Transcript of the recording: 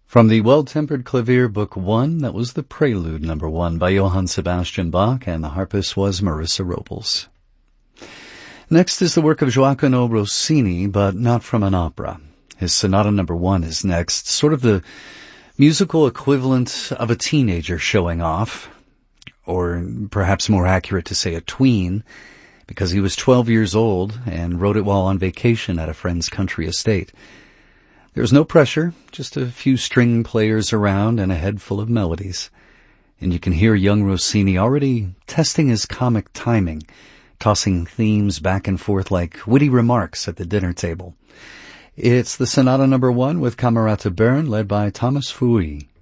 From the Well-Tempered Clavier, Book 1, that was the Prelude number 1 by Johann Sebastian Bach, and the harpist was Marissa Robles. Next is the work of Gioacchino Rossini, but not from an opera. His Sonata number 1 is next, sort of the musical equivalent of a teenager showing off, or perhaps more accurate to say a tween, because he was 12 years old and wrote it while on vacation at a friend's country estate. There's no pressure, just a few string players around and a head full of melodies. And you can hear young Rossini already testing his comic timing, tossing themes back and forth like witty remarks at the dinner table. It's the Sonata number 1 with Camerata Bern, led by Thomas Fouilly.